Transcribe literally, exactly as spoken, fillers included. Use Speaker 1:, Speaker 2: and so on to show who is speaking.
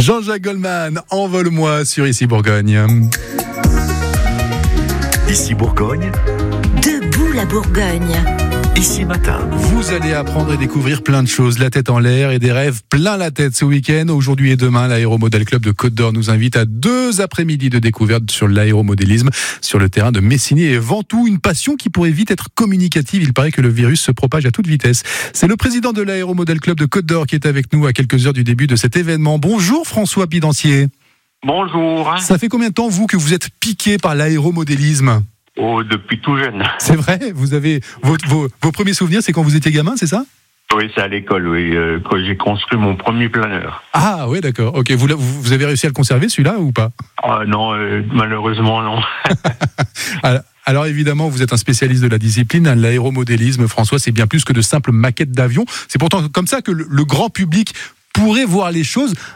Speaker 1: Jean-Jacques Goldman, envole-moi sur Ici Bourgogne.
Speaker 2: Ici Bourgogne,
Speaker 3: Debout la Bourgogne.
Speaker 2: Ici Matin.
Speaker 1: Vous allez apprendre et découvrir plein de choses, la tête en l'air et des rêves plein la tête ce week-end. Aujourd'hui et demain, l'Aéromodel Club de Côte d'Or nous invite à deux après-midi de découverte sur l'aéromodélisme sur le terrain de Messigny et Ventoux. Une passion qui pourrait vite être communicative. Il paraît que le virus se propage à toute vitesse. C'est le président de l'Aéromodel Club de Côte d'Or qui est avec nous à quelques heures du début de cet événement. Bonjour François Pidancier.
Speaker 4: Bonjour.
Speaker 1: Ça fait combien de temps, vous, que vous êtes piqué par l'aéromodélisme ?
Speaker 4: Oh, depuis tout jeune.
Speaker 1: C'est vrai ? Vous avez vos, vos, vos premiers souvenirs, c'est quand vous étiez gamin, c'est ça ?
Speaker 4: Oui, c'est à l'école, oui, euh, quand j'ai construit mon premier planeur.
Speaker 1: Ah oui, d'accord. Ok, vous, vous avez réussi à le conserver celui-là ou pas ?
Speaker 4: Ah non, euh, malheureusement non.
Speaker 1: alors, alors évidemment, vous êtes un spécialiste de la discipline. L'aéromodélisme, François, c'est bien plus que de simples maquettes d'avions. C'est pourtant comme ça que le, le grand public pourrait voir les choses.